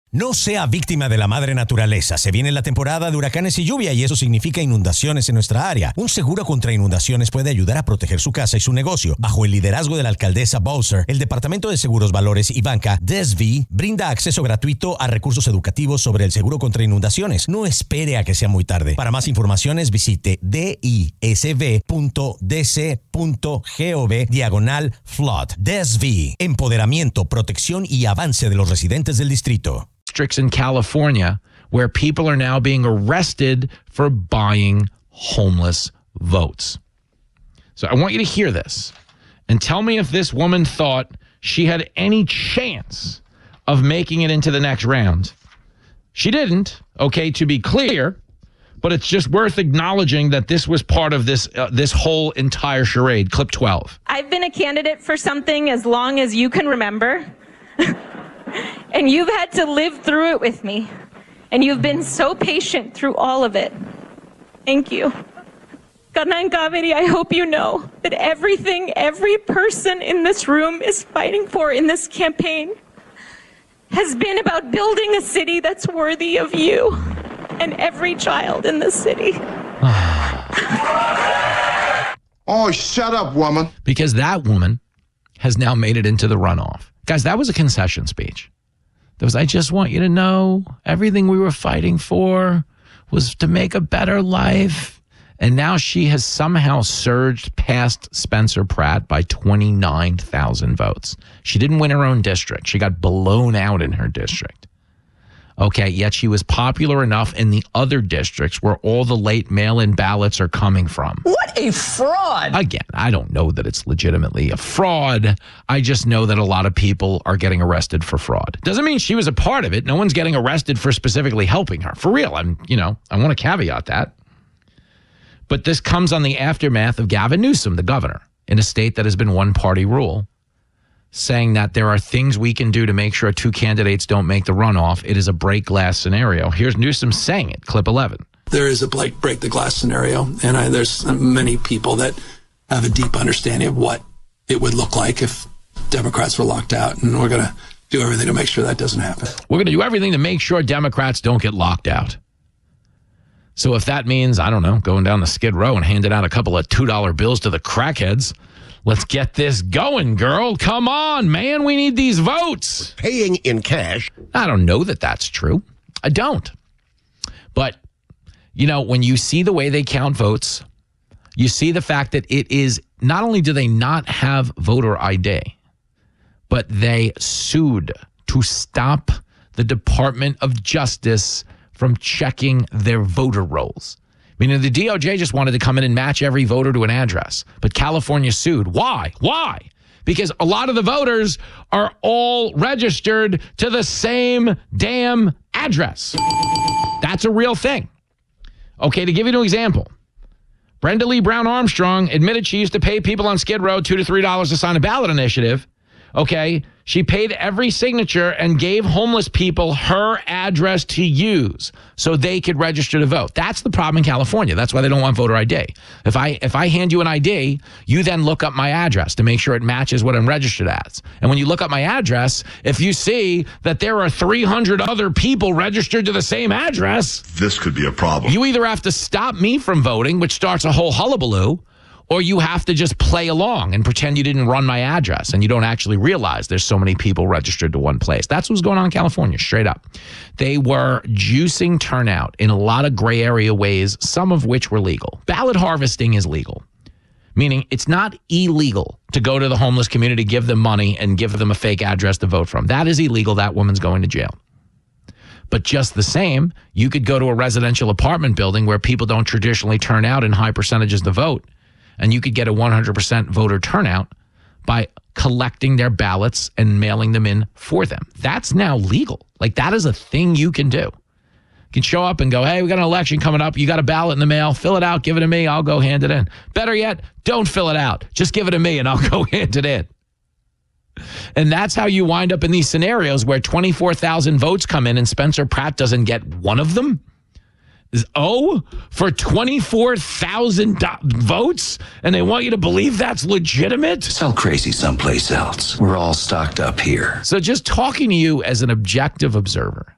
No sea víctima de la madre naturaleza. Se viene la temporada de huracanes y lluvia y eso significa inundaciones en nuestra área. Un seguro contra inundaciones puede ayudar a proteger su casa y su negocio. Bajo el liderazgo de la alcaldesa Bowser, el Departamento de Seguros, Valores y Banca, DSV, brinda acceso gratuito a recursos educativos sobre el seguro contra inundaciones. No espere a que sea muy tarde. Para más informaciones, visite disv.dc.gov/flood. DSV, empoderamiento, protección y avance de los residentes del distrito. Districts in California where people are now being arrested for buying homeless votes. So I want you to hear this and tell me if this woman thought she had any chance of making it into the next round. She didn't, okay, to be clear, but it's just worth acknowledging that this was part of this whole entire charade. Clip 12. I've been a candidate for something as long as you can remember. And you've had to live through it with me. And you've been so patient through all of it. Thank you. Kanan Kaveri, I hope you know that everything every person in this room is fighting for in this campaign has been about building a city that's worthy of you and every child in this city. Oh, shut up, woman. Because that woman has now made it into the runoff. Guys, that was a concession speech. That was, I just want you to know everything we were fighting for was to make a better life. And now she has somehow surged past Spencer Pratt by 29,000 votes. She didn't win her own district. She got blown out in her district. Okay, yet she was popular enough in the other districts where all the late mail-in ballots are coming from. What a fraud! Again, I don't know that it's legitimately a fraud. I just know that a lot of people are getting arrested for fraud. Doesn't mean she was a part of it. No one's getting arrested for specifically helping her. For real, I want to caveat that. But this comes on the aftermath of Gavin Newsom, the governor, in a state that has been one-party rule, saying that there are things we can do to make sure two candidates don't make the runoff. It is a break glass scenario. Here's Newsom saying it, clip 11. There is a break the glass scenario, and there's many people that have a deep understanding of what it would look like if Democrats were locked out, and we're going to do everything to make sure that doesn't happen. We're going to do everything to make sure Democrats don't get locked out. So if that means, I don't know, going down the Skid Row and handing out a couple of $2 bills to the crackheads, let's get this going, girl. Come on, man. We need these votes. Paying in cash. I don't know that that's true. I don't. But, when you see the way they count votes, you see the fact that it is, not only do they not have voter ID, but they sued to stop the Department of Justice from checking their voter rolls. Meaning the DOJ just wanted to come in and match every voter to an address. But California sued. Why? Why? Because a lot of the voters are all registered to the same damn address. That's a real thing. Okay, to give you an example, Brenda Lee Brown Armstrong admitted she used to pay people on Skid Row $2 to $3 to sign a ballot initiative. Okay, she paid every signature and gave homeless people her address to use so they could register to vote. That's the problem in California. That's why they don't want voter ID. If I hand you an ID, you then look up my address to make sure it matches what I'm registered as. And when you look up my address, if you see that there are 300 other people registered to the same address, this could be a problem. You either have to stop me from voting, which starts a whole hullabaloo, or you have to just play along and pretend you didn't run my address and you don't actually realize there's so many people registered to one place. That's what's going on in California, straight up. They were juicing turnout in a lot of gray area ways, some of which were legal. Ballot harvesting is legal, meaning it's not illegal to go to the homeless community, give them money, and give them a fake address to vote from. That is illegal. That woman's going to jail. But just the same, you could go to a residential apartment building where people don't traditionally turn out in high percentages to vote, and you could get a 100% voter turnout by collecting their ballots and mailing them in for them. That's now legal. Like, that is a thing you can do. You can show up and go, hey, we got an election coming up. You got a ballot in the mail. Fill it out. Give it to me. I'll go hand it in. Better yet, don't fill it out. Just give it to me and I'll go hand it in. And that's how you wind up in these scenarios where 24,000 votes come in and Spencer Pratt doesn't get one of them. For 24,000 votes? And they want you to believe that's legitimate? Sell crazy someplace else. We're all stocked up here. So just talking to you as an objective observer,